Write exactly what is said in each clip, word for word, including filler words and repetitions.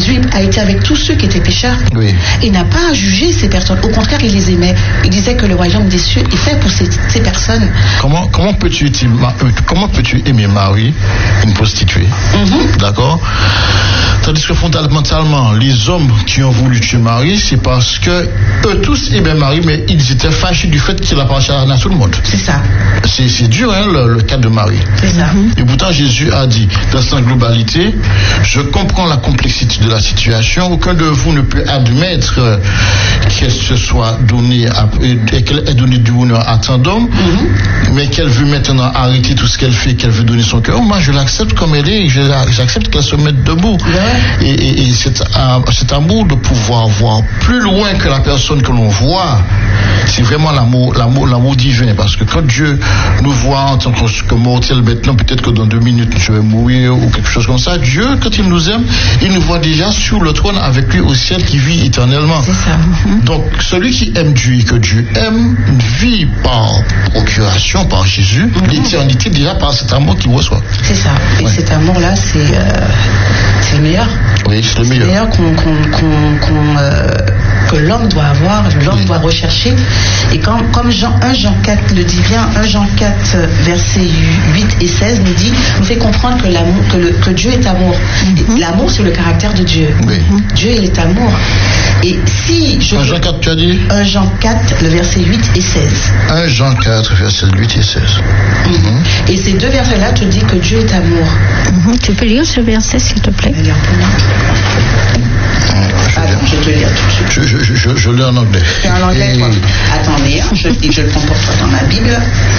Jésus a été avec tous ceux qui étaient pécheurs. Oui. Il n'a pas jugé ces personnes. Au contraire, il les aimait. Il disait que le royaume des cieux est fait pour ces, ces personnes. Comment, comment peux-tu, comment peux-tu aimer Marie, une prostituée? Mm-hmm. D'accord? Tandis que fondamentalement, les hommes qui ont voulu tuer Marie, c'est parce que eux tous aimaient Marie, mais ils étaient fâchés du fait qu'il appartient à tout le monde. C'est ça. C'est, c'est dur, hein, le, le cas de Marie. C'est ça. Et pourtant, Jésus a dit, dans sa globalité, je comprends la complexité de la situation. Aucun de vous ne peut admettre euh, qu'elle se soit donnée, à, et qu'elle ait donné du bonheur à tant d'hommes, mm-hmm. mais qu'elle veut maintenant arrêter tout ce qu'elle fait, qu'elle veut donner son cœur. Moi, je l'accepte comme elle est, je, j'accepte qu'elle se mette debout. Ouais. Et, et, et cet, euh, cet amour de pouvoir voir plus loin que la personne que l'on voit, c'est vraiment l'amour, l'amour, l'amour divin. Parce que quand Dieu nous voit en tant que mortel, maintenant, peut-être que dans deux minutes, je vais mourir ou quelque chose comme ça, Dieu, quand il nous aime, il nous voit déjà sur le trône avec lui au ciel qui vit éternellement. C'est ça. Mm-hmm. Donc, celui qui aime Dieu et que Dieu aime, vit par procuration, par Jésus, mm-hmm. l'éternité déjà par cet amour qu'il reçoit. C'est ça. Et ouais. cet amour-là, c'est, euh, c'est le meilleur. Oui, c'est le meilleur. C'est le meilleur qu'on, qu'on, qu'on, qu'on, euh, que l'homme doit avoir, l'homme oui. doit rechercher. Et quand, comme Jean, un Jean quatre le dit bien, un Jean quatre, versets huit et seize nous dit, nous fait comprendre que, l'amour, que, le, que Dieu est amour. Mm-hmm. Et l'amour, c'est le caractère de Dieu. Oui. Dieu, il est amour. Et si je... un Jean quatre, tu as dit un Jean quatre, le verset huit et seize. un Jean quatre, verset huit et seize. Mm-hmm. Mm-hmm. Et ces deux versets-là te disent que Dieu est amour. Mm-hmm. Tu peux lire ce verset, s'il te plaît? Lire pour moi. Je, Attends, je te lis tout de suite. Je, je, je, je lis en anglais. C'est en anglais, toi. Attendez, je, je le prends pour toi dans ma Bible.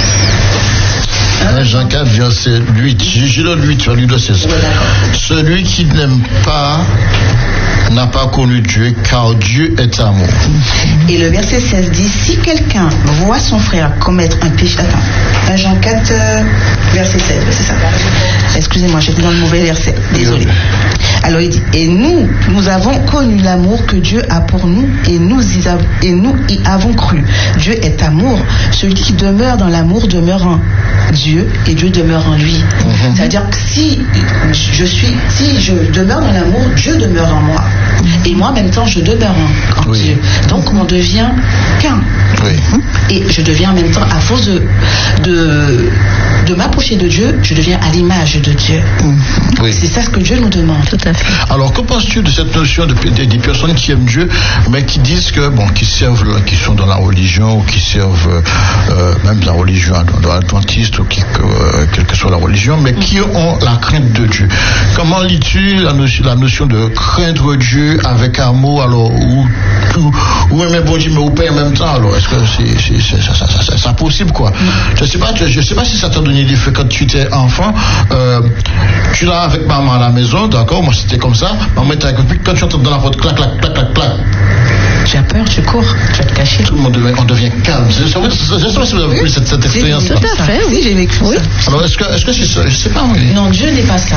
un Jean quatre, verset huit. J'ai le huit, tu as lu le seize. Ouais, celui qui n'aime pas n'a pas connu Dieu, car Dieu est amour. Et le verset seize dit, si quelqu'un voit son frère commettre un péché... Attends, un Jean quatre, euh, verset seize, c'est ça. Excusez-moi, j'étais dans le mauvais verset. Désolé. Alors il dit, et nous, nous avons connu l'amour que Dieu a pour nous, et nous y, av- et nous y avons cru. Dieu est amour. Celui qui demeure dans l'amour demeure en Dieu, et Dieu demeure en lui. Mm-hmm. C'est-à-dire que si je suis, si je demeure dans l'amour, Dieu demeure en moi. Et moi, en même temps, je demeure en, en oui. Dieu. Donc, on devient qu'un. Oui. Et je deviens en même temps, à force de, de, de m'approcher de Dieu, je deviens à l'image de Dieu. Oui. C'est ça ce que Dieu nous demande. Tout à fait. Alors, que penses-tu de cette notion de, de, des personnes qui aiment Dieu, mais qui disent que, bon, qui servent, qui sont dans la religion, ou qui servent euh, même la religion adventiste, ou qui, euh, quelle que soit la religion, mais mm-hmm. qui ont la crainte de Dieu. Comment lis-tu la notion, la notion de craindre Dieu avec amour, alors, ou, ou, ou aimer bon Dieu, mais ou pas en même temps, alors, est-ce que c'est, c'est, c'est, ça, ça, ça, ça, ça possible, quoi? Mm-hmm. Je sais pas, je sais pas si ça t'a donné des faits quand tu étais enfant, euh, tu l'as avec maman à la maison, d'accord, moi c'était comme ça, maman était avec, puis quand tu entres dans la porte, clac, clac, clac, clac, clac. Tu as peur, tu cours, tu vas te cacher. Tout le monde devient, on devient calme. Je ne sais pas si vous avez vu cette, cette expérience. Tout à fait, oui, j'ai vécu oui. ça. Alors, est-ce que, est-ce que c'est ça? Je ne sais pas, oui. Non, Dieu n'est pas ça.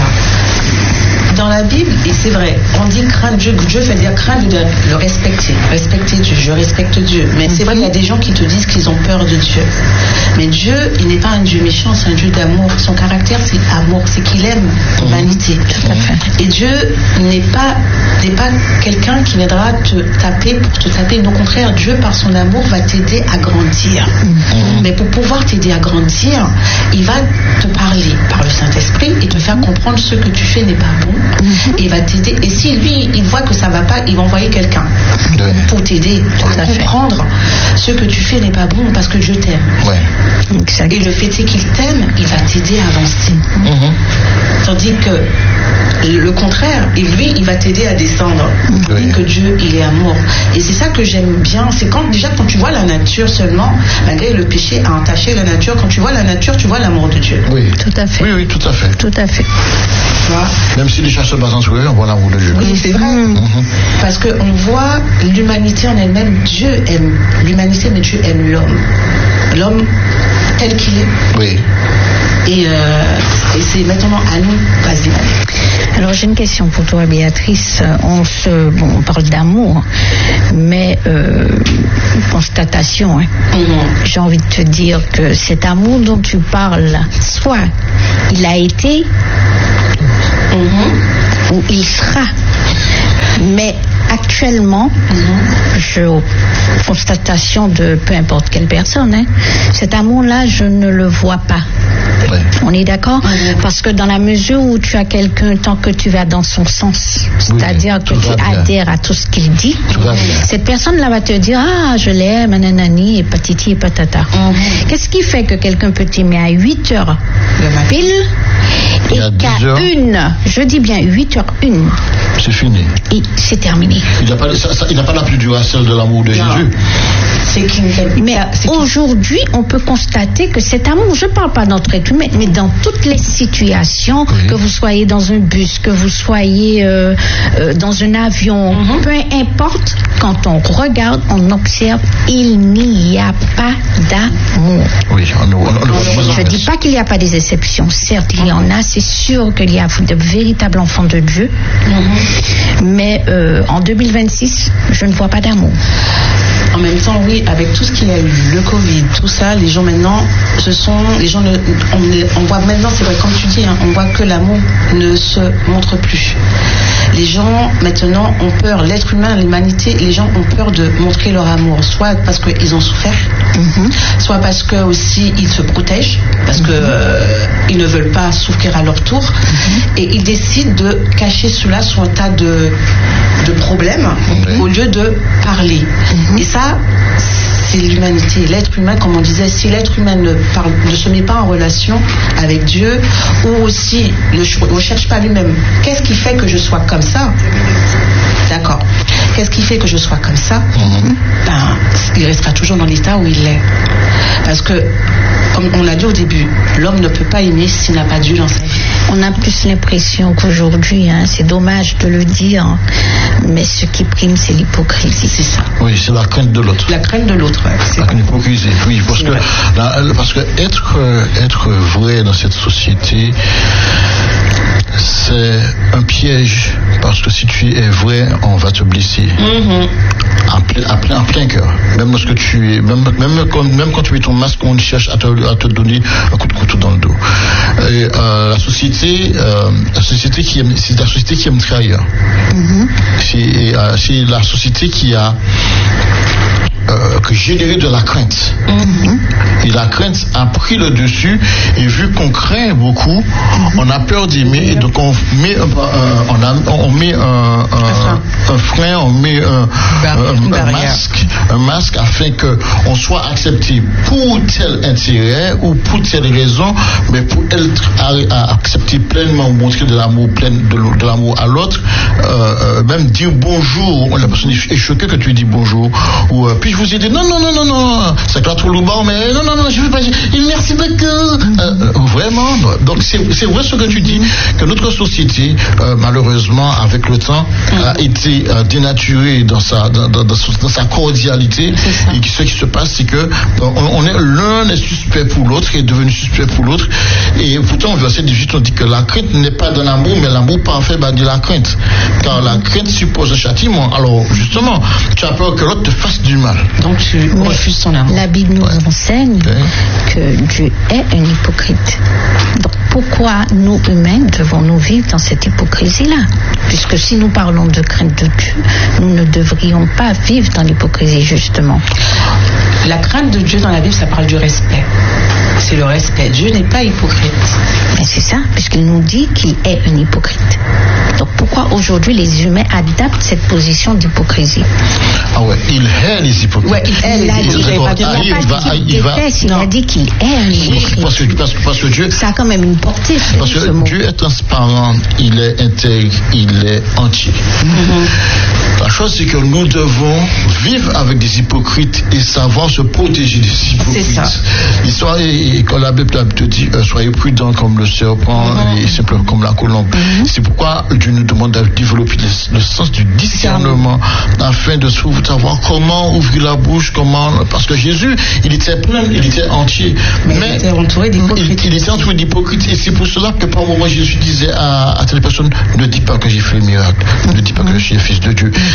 Dans la Bible, et c'est vrai, on dit craindre Dieu, Dieu fait dire craindre de le respecter. Respecter Dieu, je respecte Dieu. Mais c'est vrai qu'il y a des gens qui te disent qu'ils ont peur de Dieu. Mais Dieu, il n'est pas un Dieu méchant, c'est un Dieu d'amour. Son caractère, c'est amour, c'est qu'il aime l'humanité. Tout à fait. Et Dieu n'est pas, n'est pas quelqu'un qui viendra te taper pour te taper. Au contraire, Dieu, par son amour, va t'aider à grandir. Mm-hmm. Mais pour pouvoir t'aider à grandir, il va te parler par le Saint-Esprit et te faire comprendre ce que tu fais n'est pas bon. Mm-hmm. Et il va t'aider. Et si lui, il voit que ça va pas, il va envoyer quelqu'un ouais. pour t'aider, pour comprendre ce que tu fais n'est pas bon parce que Dieu t'aime. Ouais. Et le fait c'est qu'il t'aime, il va t'aider à avancer. Mm-hmm. Tandis que le contraire, et lui, il va t'aider à descendre. Oui. Que Dieu, il est amour. Et c'est ça que j'aime bien. C'est quand déjà quand tu vois la nature seulement, malgré le péché a entaché la nature, quand tu vois la nature, tu vois l'amour de Dieu. Oui. Tout à fait. Oui, oui, tout à fait. Tout à fait. Voilà. Même si les chats se basent sur eux, on voit l'amour de Dieu. Oui, c'est vrai. Mm-hmm. Parce qu'on voit l'humanité en elle-même. Dieu aime l'humanité, mais Dieu aime l'homme. L'homme tel qu'il est. Oui. Et, euh, et c'est maintenant à nous, vas-y. Alors j'ai une question pour toi, Béatrice. On se, bon, on parle d'amour, mais euh, constatation. Hein. Mm-hmm. J'ai envie de te dire que cet amour dont tu parles, soit il a été, mm-hmm. ou il sera. actuellement, mm-hmm. je, constatation de peu importe quelle personne, hein, cet amour-là, je ne le vois pas. Ouais. On est d'accord? Mm-hmm. Parce que dans la mesure où tu as quelqu'un, tant que tu vas dans son sens, c'est-à-dire oui, que tu adhères à tout ce qu'il dit, cette personne-là va te dire, ah, je l'aime, nanani, et patiti et patata. Mm-hmm. Qu'est-ce qui fait que quelqu'un peut t'aimer à huit heures pile et qu'à une, je dis bien huit heures une, c'est fini. Et c'est terminé. Il n'a pas, ça, ça, il n'a pas la plus dure celle de l'amour de non. Jésus. C'est qu'une... Mais c'est aujourd'hui, on peut constater que cet amour, je ne parle pas d'entre être humain, mais dans toutes les situations, oui. que vous soyez dans un bus, que vous soyez euh, euh, dans un avion, mm-hmm. peu importe, quand on regarde, on observe, il n'y a pas d'amour. Oui, on, on, on, je ne dis pas qu'il n'y a pas des exceptions. Certes, il y en a, c'est sûr qu'il y a de véritables enfants de Dieu. Mm-hmm. Mais euh, en deux mille vingt-six, je ne vois pas d'amour. En même temps, oui, avec tout ce qu'il y a eu, le Covid, tout ça, les gens maintenant, ce sont, les gens, ne, on, on voit maintenant, c'est vrai, comme tu dis, hein, on voit que l'amour ne se montre plus. Les gens, maintenant, ont peur, l'être humain, l'humanité, les gens ont peur de montrer leur amour, soit parce qu'ils ont souffert, mm-hmm. soit parce que aussi ils se protègent, parce mm-hmm. que euh, ils ne veulent pas souffrir à leur tour, mm-hmm. et ils décident de cacher cela sous un tas de, de problèmes, mm-hmm. au lieu de parler. Mm-hmm. Et ça, c'est l'humanité, l'être humain, comme on disait, si l'être humain ne, parle, ne se met pas en relation avec Dieu, ou aussi ne recherche pas lui-même, qu'est-ce qui fait que je sois comme ça? D'accord. Qu'est-ce qui fait que je sois comme ça? Mm-hmm. Ben, il restera toujours dans l'état où il est. Parce que, comme on l'a dit au début, l'homme ne peut pas aimer s'il n'a pas Dieu dans sa vie. On a plus l'impression qu'aujourd'hui, hein, c'est dommage de le dire, mais ce qui prime, c'est l'hypocrisie. C'est ça. Oui, c'est la crainte de l'autre. La crainte de l'autre, ouais. C'est la hypocrisie, oui, parce que, la, parce que être, être vrai dans cette société, c'est un piège, parce que si tu es vrai, on va te blesser. Mm-hmm. En plein, en plein, en plein cœur. Même lorsque tu es, même, même, quand, même quand tu mets ton masque, on cherche à te, à te donner un coup de couteau dans le dos. Et, euh, la société, euh, la société qui aime, c'est la société qui aime trahir. Mm-hmm. C'est, euh, c'est la société qui a Euh, que générer de la crainte. Mm-hmm. Et la crainte a pris le dessus, et vu qu'on craint beaucoup, mm-hmm. on a peur d'aimer, et donc on met, euh, on, a, on met un, un, un frein, on met un, un, un masque, un masque afin que on soit accepté pour tel intérêt ou pour telle raison, mais pour être à, à accepter pleinement, montrer de l'amour, plein de, de l'amour à l'autre, euh, même dire bonjour, la personne est choquée que tu dis bonjour, ou euh, puis je vous ai dit non non non non non c'est pas trop lourd, mais non non non je veux pas dire merci beaucoup, euh, vraiment. Donc c'est, c'est vrai ce que tu dis, que notre société euh, malheureusement avec le temps a été euh, dénaturée dans sa dans, dans, dans, dans sa cordialité, et ce qui se passe c'est que on, on est l'un est suspect pour l'autre, est devenu suspect pour l'autre, et pourtant au verset dix-huit on dit que la crainte n'est pas de l'amour, mais l'amour parfait bah, de la crainte, car la crainte suppose un châtiment. Alors justement tu as peur que l'autre te fasse du mal, donc tu mais refuses son amour. La Bible nous ouais. enseigne ouais. que Dieu est un hypocrite. Donc pourquoi nous humains devons-nous vivre dans cette hypocrisie-là? Puisque si nous parlons de crainte de Dieu, nous ne devrions pas vivre dans l'hypocrisie, justement. La crainte de Dieu dans la Bible, ça parle du respect. C'est le respect. Dieu n'est pas hypocrite. Mais c'est ça, puisqu'il nous dit qu'il est un hypocrite. Donc pourquoi aujourd'hui les humains adaptent cette position d'hypocrisie? Ah ouais, il hait les hypocrites. Ouais, il hait les hypocrites. Il n'a pas dit qu'il déteste, il a dit qu'il est un hypocrite. Parce que, parce, parce que Dieu... Ça a quand même une portée. Parce que mot. Dieu est transparent, il est intègre, il est entier. Mm-hmm. La chose c'est que nous devons vivre avec des hypocrites et savoir se protéger des hypocrites. C'est ça. L'histoire est, quand la Bible te dit, euh, soyez prudents comme le serpent mm-hmm. et simple comme la colombe. Mm-hmm. C'est pourquoi Dieu nous demande de développer le, le sens du discernement afin de savoir comment ouvrir la bouche, comment, parce que Jésus, il était plein, il était entier, mais, mais il était entouré d'hypocrites. Il, il était entouré d'hypocrites, et c'est pour cela que par moment Jésus disait à, à telle personne, ne dis pas que j'ai fait le miracle, ne dis pas que je suis le fils de Dieu.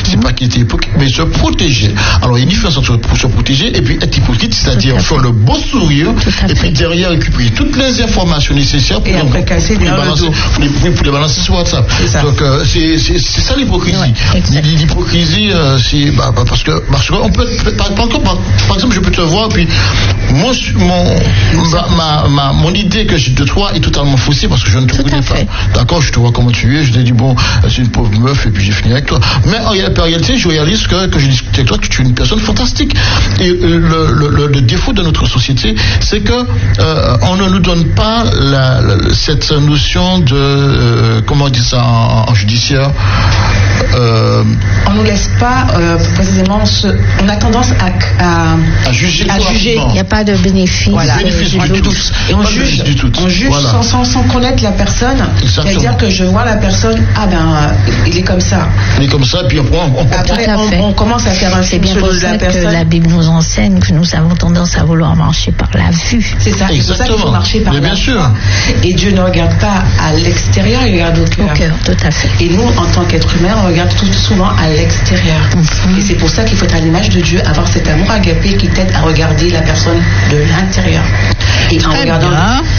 c'est pas qu'il était hypocrite, mais se protéger. Alors il y a une différence entre se protéger et puis être hypocrite, c'est-à-dire faire le beau sourire et puis derrière récupérer toutes les informations nécessaires pour, et après casser pour, les balancer, pour, les, pour les balancer sur WhatsApp. Donc euh, c'est, c'est, c'est ça l'hypocrisie. Ouais, l'hypocrisie, euh, c'est bah, bah, parce que parce qu'on peut par, par, par, par exemple je peux te voir puis mon mon ma, ma, ma mon idée que j'ai de toi est totalement faussée parce que je ne te Tout connais pas. D'accord, je te vois comment tu es, je t'ai dit bon c'est une pauvre meuf et puis j'ai fini avec toi. Mais en réalité je réalise que que j'ai discuté avec toi que tu es une personne fantastique. Et euh, le, le, le, le défaut de notre société, c'est que euh, on ne nous donne pas la, la, cette notion de euh, comment on dit ça en, en judiciaire. Euh, on ne nous laisse pas euh, précisément se, on a tendance à, à, à juger. À juger. Il n'y a pas de bénéfice. Voilà. Bénéfice euh, du tout. Et on juge, du tout. on juge voilà. sans, sans, sans connaître la personne. C'est-à-dire que je vois la personne, ah ben, il est comme ça. Il est comme ça, puis on, on, on, après, on, on commence à faire un c'est bien pour ça la que personne. La Bible nous enseigne que nous avons tendance à vouloir marcher par la vue. C'est ça. C'est pour ça qu'il faut marcher par Mais la bien sûr. Et Dieu ne regarde pas à l'extérieur, il regarde au cœur. Au cœur, tout à fait. Et nous, en tant qu'être humain, on regarde tout souvent à l'extérieur. Mm-hmm. Et c'est pour ça qu'il faut être à l'image de Dieu, avoir cet amour agapé qui t'aide à regarder la personne de l'intérieur. Et en regardant.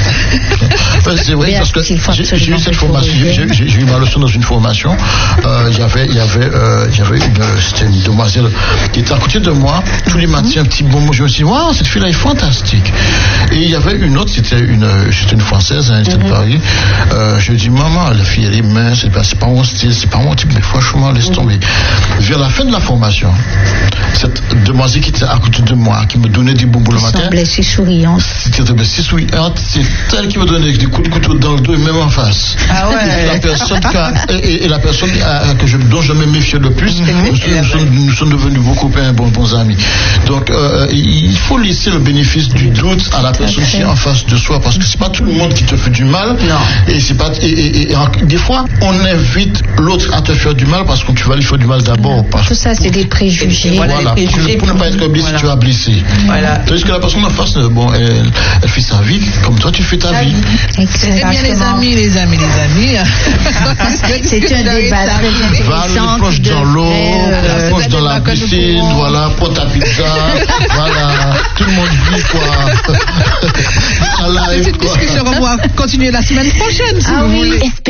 C'est vrai parce que j'ai, j'ai eu cette formation, j'ai, j'ai, j'ai eu ma leçon dans une formation. Euh, il y avait, il y avait, euh, il y avait une, c'était une demoiselle qui était à côté de moi. Tous les matins, un petit bon mot. Je me suis dit, waouh, cette fille-là est fantastique. Et il y avait une autre, c'était une, c'était une française, hein, elle était de Paris. Euh, je lui ai dit, maman, la fille, elle est mince, c'est pas, c'est pas mon style, c'est pas mon type, mais franchement, laisse tomber. Vers la fin de la formation, cette demoiselle qui était à côté de moi, qui me donnait des bonbons le matin. Semblait si souriante. C'était si souriante, c'est elle qui me donnait des coups de couteau dans le dos et même en face. Ah ouais. La personne qui a, et, et la personne à, que je, dont je me méfiais le plus, mm-hmm. nous, nous, sommes, nous sommes devenus beaux copains, bons, bons amis. Donc, euh, il faut laisser le bénéfice du doute à la personne qui est en face de soi, parce que c'est pas tout le monde qui te fait du mal. Non. Et c'est pas, et, et, et, et des fois, on invite l'autre à te faire du mal parce que tu vas lui faire du mal d'abord. Tout ça, c'est des préjugés. Voilà, voilà des préjugés pour, pour ne pas être blessé, voilà. Tu vas blesser. Voilà. Tandis que la personne en face, bon, elle, elle fait sa vie, comme toi, tu fais ta vie. C'est bien les amis, les amis, les amis. C'est un débat très intéressant. Va, plonge dans l'eau, euh, plonge dans la piscine, voilà, prends ta pizza, voilà, tout le monde vit quoi. Cette discussion, on va continuer la semaine prochaine, si ah vous oui. voulez.